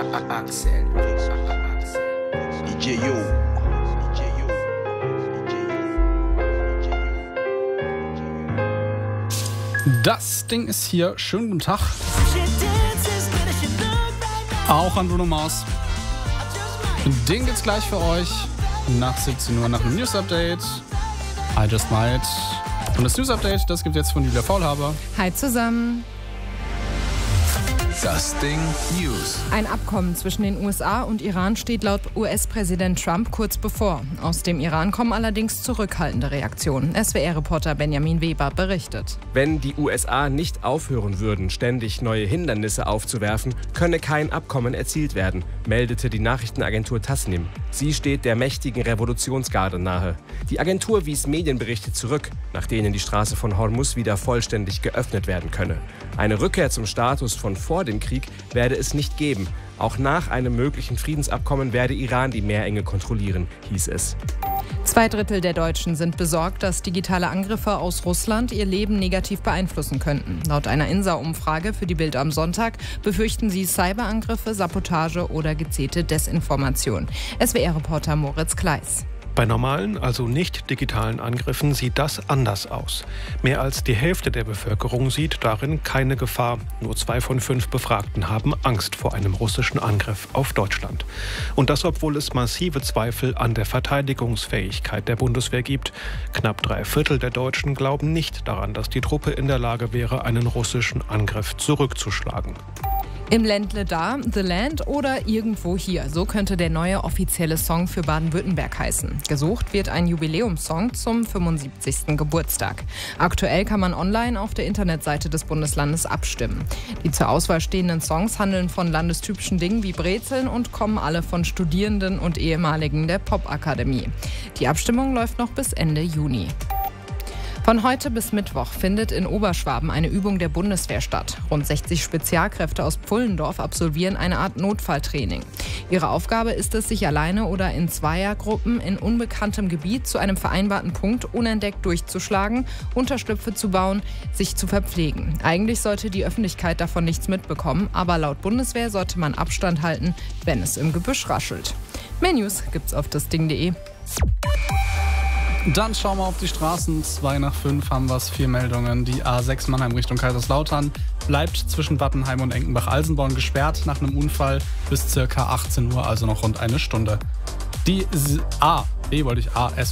Axel. Das Ding ist hier. Schönen guten Tag. Auch an Bruno Mars. Den gibt's gleich für euch nach 17 Uhr nach dem News Update. I Just Might. Und das News Update, das gibt jetzt von Julia Faulhaber. Hi zusammen. Das Ding News. Ein Abkommen zwischen den USA und Iran steht laut US-Präsident Trump kurz bevor. Aus dem Iran kommen allerdings zurückhaltende Reaktionen. SWR-Reporter Benjamin Weber berichtet. Wenn die USA nicht aufhören würden, ständig neue Hindernisse aufzuwerfen, könne kein Abkommen erzielt werden, meldete die Nachrichtenagentur Tasnim. Sie steht der mächtigen Revolutionsgarde nahe. Die Agentur wies Medienberichte zurück, nach denen die Straße von Hormuz wieder vollständig geöffnet werden könne. Eine Rückkehr zum Status von vor dem Krieg werde es nicht geben. Auch nach einem möglichen Friedensabkommen werde Iran die Meerenge kontrollieren, hieß es. 2/3 der Deutschen sind besorgt, dass digitale Angriffe aus Russland ihr Leben negativ beeinflussen könnten. Laut einer INSA-Umfrage für die Bild am Sonntag befürchten sie Cyberangriffe, Sabotage oder gezielte Desinformation. SWR-Reporter Moritz Kleis. Bei normalen, also nicht digitalen Angriffen sieht das anders aus. Mehr als die Hälfte der Bevölkerung sieht darin keine Gefahr. Nur 2 von 5 Befragten haben Angst vor einem russischen Angriff auf Deutschland. Und das, obwohl es massive Zweifel an der Verteidigungsfähigkeit der Bundeswehr gibt. Knapp 3/4 der Deutschen glauben nicht daran, dass die Truppe in der Lage wäre, einen russischen Angriff zurückzuschlagen. Im Ländle da, The Land oder irgendwo hier. So könnte der neue offizielle Song für Baden-Württemberg heißen. Gesucht wird ein Jubiläumssong zum 75. Geburtstag. Aktuell kann man online auf der Internetseite des Bundeslandes abstimmen. Die zur Auswahl stehenden Songs handeln von landestypischen Dingen wie Brezeln und kommen alle von Studierenden und Ehemaligen der Popakademie. Die Abstimmung läuft noch bis Ende Juni. Von heute bis Mittwoch findet in Oberschwaben eine Übung der Bundeswehr statt. Rund 60 Spezialkräfte aus Pfullendorf absolvieren eine Art Notfalltraining. Ihre Aufgabe ist es, sich alleine oder in Zweiergruppen in unbekanntem Gebiet zu einem vereinbarten Punkt unentdeckt durchzuschlagen, Unterschlüpfe zu bauen, sich zu verpflegen. Eigentlich sollte die Öffentlichkeit davon nichts mitbekommen, aber laut Bundeswehr sollte man Abstand halten, wenn es im Gebüsch raschelt. Mehr News gibt's auf dasding.de. Dann schauen wir auf die Straßen. 2 nach 5 haben wir es. 4 Meldungen. Die A6 Mannheim Richtung Kaiserslautern bleibt zwischen Wattenheim und Enkenbach-Alsenborn gesperrt nach einem Unfall bis ca. 18 Uhr, also noch rund eine Stunde. Die A